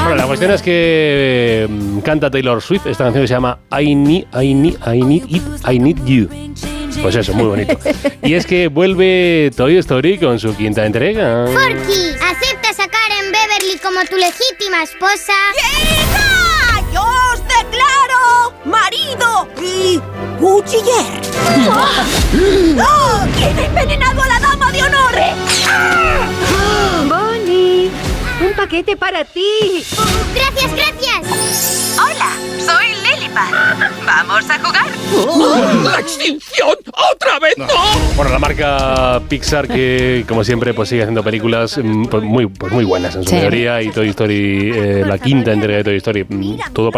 Bueno, la cuestión es que canta Taylor Swift esta canción que se llama I Need You. Pues eso, muy bonito. Y es que vuelve Toy Story con su quinta entrega. Forky, ¿aceptas a Karen Beverly como tu legítima esposa? ¡Hija! ¡Yo os declaro marido y cuchiller! ¡Oh! ¿Quién ha envenenado a la dama de honor? Bonnie, un paquete para ti. ¡Gracias, gracias! Hola, soy Lilipad. ¿Vamos a jugar? ¡La extinción! ¡Otra vez no! Bueno, la marca Pixar que, como siempre, pues sigue haciendo películas pues muy buenas en su mayoría. Y Toy Story, la quinta entrega de Toy Story, todo